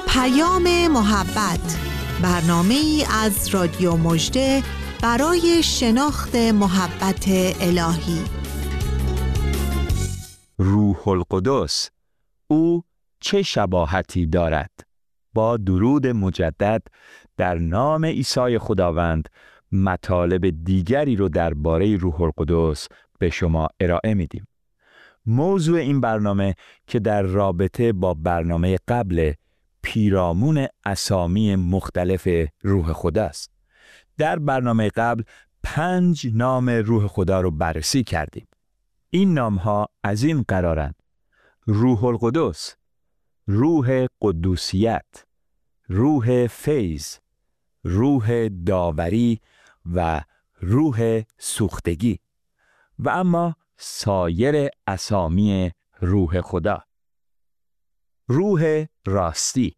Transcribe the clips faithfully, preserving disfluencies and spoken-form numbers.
پیام محبت، برنامه‌ای از رادیو مژده برای شناخت محبت الهی. روح القدس، او چه شباهتی دارد؟ با درود مجدد در نام عیسی خداوند مطالب دیگری رو درباره روح القدس به شما ارائه میدیم. موضوع این برنامه که در رابطه با برنامه قبل، پیرامون اسامی مختلف روح خدا است. در برنامه قبل پنج نام روح خدا رو بررسی کردیم. این نام‌ها از این قرارند: روح القدس، روح قدوسیت، روح فیض، روح داوری و روح سوختگی و اما سایر اسامی روح خدا. روح راستی،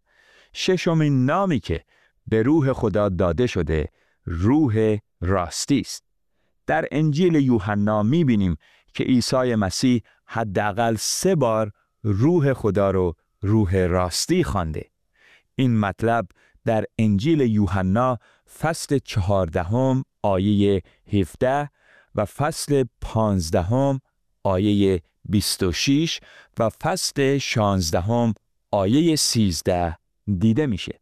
ششمین نامی که به روح خدا داده شده روح راستی است. در انجیل یوحنا می‌بینیم که عیسی مسیح حداقل سه بار روح خدا رو روح راستی خوانده. این مطلب در انجیل یوحنا فصل چهاردهم آیه هفده و فصل پانزدهم آیه بیست و شش و فصل شانزدهم آیه سیزده دیده میشه.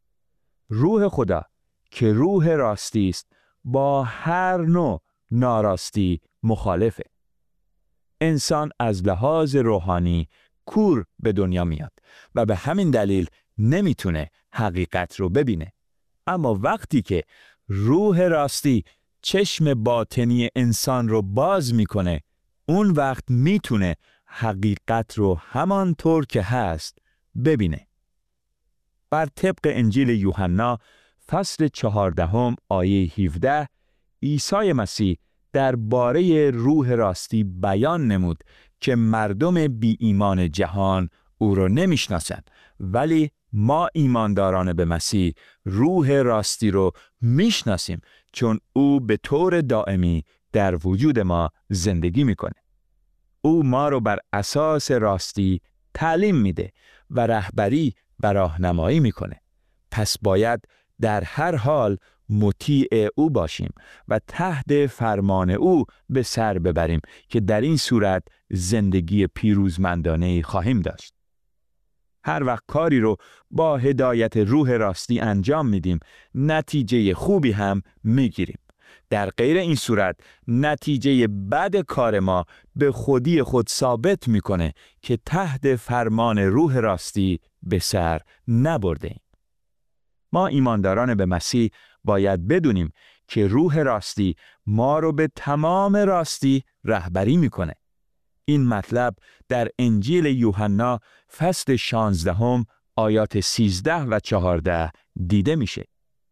روح خدا که روح راستی است با هر نوع ناراستی مخالفه. انسان از لحاظ روحانی کور به دنیا میاد و به همین دلیل نمیتونه حقیقت رو ببینه. اما وقتی که روح راستی چشم باطنی انسان رو باز میکنه، اون وقت میتونه حقیقت رو همانطور که هست ببینه. بر طبق انجیل یوحنا فصل چهاردهم آیه هفده، عیسی مسیح درباره روح راستی بیان نمود که مردم بی ایمان جهان او را نمیشناسند، ولی ما ایمانداران به مسیح روح راستی رو میشناسیم، چون او به طور دائمی در وجود ما زندگی میکنه. او ما رو بر اساس راستی تعلیم میده و رهبری و راهنمایی میکنه. پس باید در هر حال مطیع او باشیم و تحت فرمان او به سر ببریم که در این صورت زندگی پیروزمندانه خواهیم داشت. هر وقت کاری رو با هدایت روح راستی انجام میدیم، نتیجه خوبی هم میگیریم. در غیر این صورت نتیجه بد کار ما به خودی خود ثابت میکنه که تحت فرمان روح راستی به سر نبرده ایم. ما ایمانداران به مسیح باید بدونیم که روح راستی ما رو به تمام راستی رهبری میکنه. این مطلب در انجیل یوحنا فصل شانزدهم آیات سیزده و چهارده دیده میشه.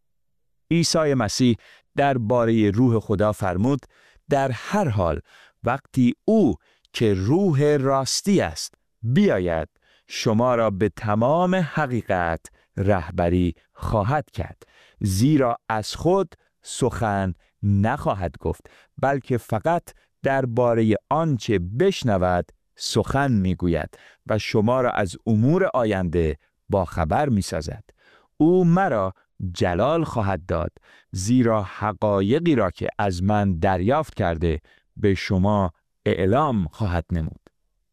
عیسی مسیح درباره روح خدا فرمود در هر حال وقتی او که روح راستی است بیاید، شما را به تمام حقیقت رهبری خواهد کرد، زیرا از خود سخن نخواهد گفت، بلکه فقط درباره آنچه بشنود سخن میگوید و شما را از امور آینده با خبر میسازد. او مرا جلال خواهد داد، زیرا حقایقی را که از من دریافت کرده به شما اعلام خواهد نمود.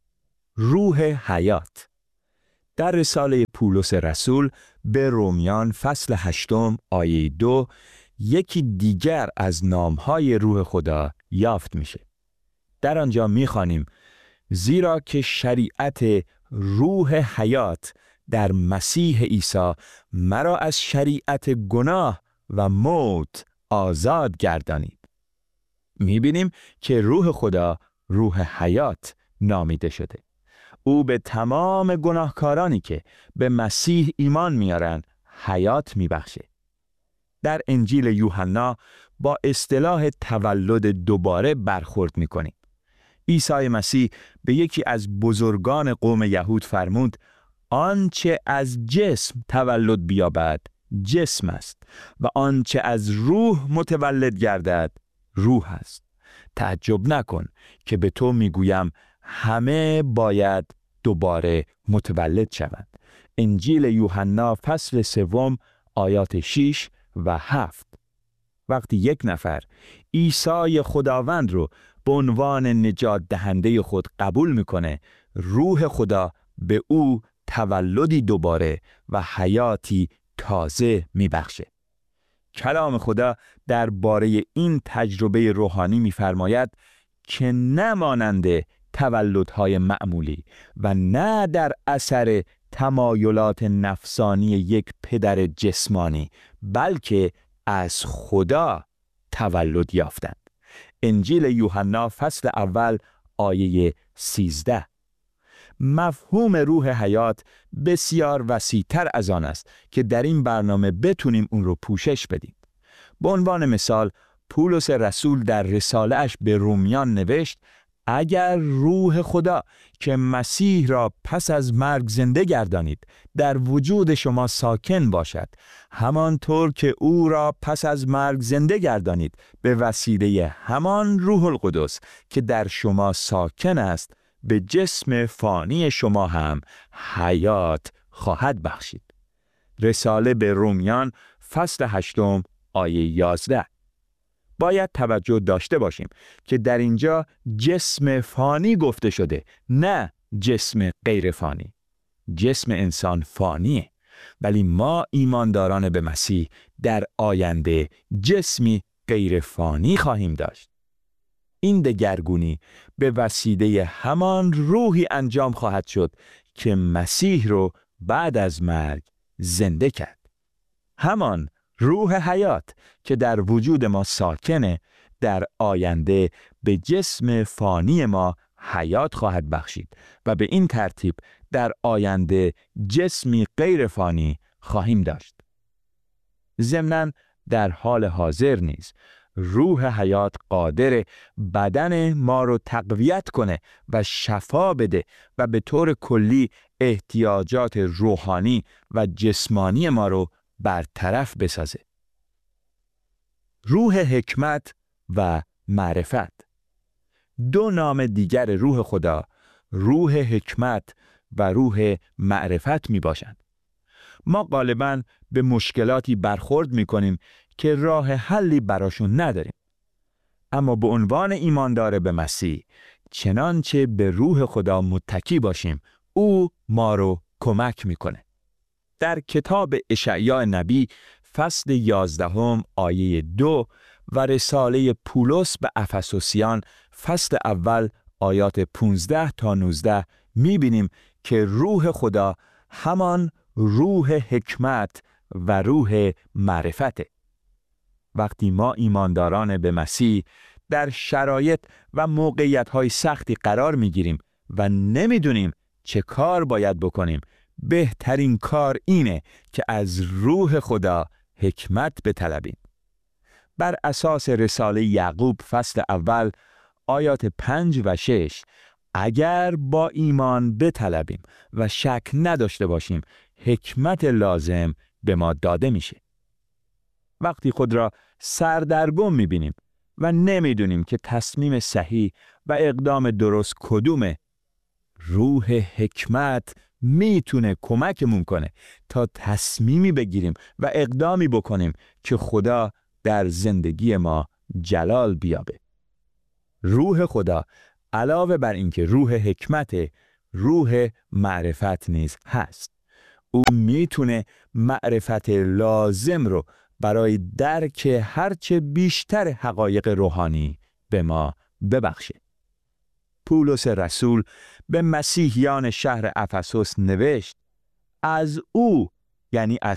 روح حیات، در رساله پولس رسول به رومیان فصل هشتم آیه دو یکی دیگر از نامهای روح خدا یافت میشه. در آنجا میخوانیم زیرا که شریعت روح حیات در مسیح عیسی مرا از شریعت گناه و موت آزاد گردانید. میبینیم که روح خدا روح حیات نامیده شده. او به تمام گناهکارانی که به مسیح ایمان میارن حیات میبخشه. در انجیل یوحنا با اصطلاح تولد دوباره برخورد میکنیم. عیسی مسیح به یکی از بزرگان قوم یهود فرمود آنچه از جسم تولد بیابد جسم است و آنچه از روح متولد گردد روح است. تعجب نکن که به تو میگویم همه باید دوباره متولد شوند. انجیل یوحنا فصل سوم آیات شش و هفت. وقتی یک نفر عیسی خداوند رو به عنوان نجات دهنده خود قبول میکنه، روح خدا به او تولدی دوباره و حیاتی تازه میبخشه. کلام خدا درباره این تجربه روحانی میفرماید که نه مانند تولدهای معمولی و نه در اثر تمایلات نفسانی یک پدر جسمانی، بلکه از خدا تولد یافتند. انجیل یوحنا فصل اول آیه سیزده. مفهوم روح حیات بسیار وسیع‌تر از آن است که در این برنامه بتونیم اون رو پوشش بدیم. به عنوان مثال، پولس رسول در رساله اش به رومیان نوشت: اگر روح خدا که مسیح را پس از مرگ زنده گردانید در وجود شما ساکن باشد، همانطور که او را پس از مرگ زنده گردانید به وسیله همان روح القدس که در شما ساکن است، به جسم فانی شما هم حیات خواهد بخشید. رساله به رومیان فصل هشتم آیه یازده. باید توجه داشته باشیم که در اینجا جسم فانی گفته شده، نه جسم غیر فانی. جسم انسان فانیه، ولی ما ایمانداران به مسیح در آینده جسمی غیر فانی خواهیم داشت. این دگرگونی به وسیله همان روحی انجام خواهد شد که مسیح رو بعد از مرگ زنده کرد. همان روح حیات که در وجود ما ساکنه در آینده به جسم فانی ما حیات خواهد بخشید و به این ترتیب در آینده جسمی غیر فانی خواهیم داشت. ضمناً در حال حاضر نیز روح حیات قادر بدن ما رو تقویت کنه و شفا بده و به طور کلی احتیاجات روحانی و جسمانی ما رو برطرف بسازه. روح حکمت و معرفت. دو نام دیگر روح خدا، روح حکمت و روح معرفت می باشند. ما غالباً به مشکلاتی برخورد می کنیم که راه حلی براشون نداریم. اما به عنوان ایماندار به مسیح، چنانچه به روح خدا متکی باشیم، او ما رو کمک میکنه. در کتاب اشعیا نبی فصل یازدهم آیه دو و رساله پولس به افسوسیان فصل اول آیات پانزده تا نوزده میبینیم که روح خدا همان روح حکمت و روح معرفته. وقتی ما ایمانداران به مسیح در شرایط و موقعیت‌های سختی قرار می‌گیریم و نمی‌دونیم چه کار باید بکنیم، بهترین کار اینه که از روح خدا حکمت بطلبیم. بر اساس رساله یعقوب فصل اول آیات پنج و شش، اگر با ایمان بطلبیم و شک نداشته باشیم، حکمت لازم به ما داده میشه. وقتی خود را سردرگم میبینیم و نمیدونیم که تصمیم صحیح و اقدام درست کدومه، روح حکمت میتونه کمکمون کنه تا تصمیمی بگیریم و اقدامی بکنیم که خدا در زندگی ما جلال بیابه. روح خدا علاوه بر اینکه روح حکمت، روح معرفت نیز هست. او میتونه معرفت لازم رو برای درک هرچه بیشتر حقایق روحانی به ما ببخشه. پولس رسول به مسیحیان شهر افسوس نوشت: از او، یعنی از